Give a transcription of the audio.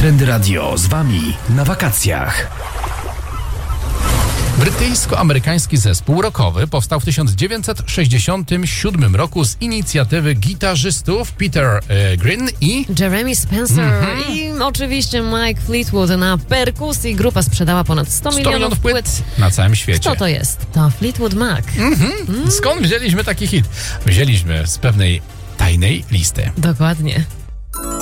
Trendy Radio z Wami na wakacjach. Brytyjsko-amerykański zespół rockowy powstał w 1967 roku z inicjatywy gitarzystów Peter Green i Jeremy Spencer i oczywiście Mike Fleetwood na perkusji. Grupa sprzedała ponad 100 milionów płyt na całym świecie. Kto to jest? To Fleetwood Mac. Skąd wzięliśmy taki hit? Wzięliśmy z pewnej tajnej listy. Dokładnie.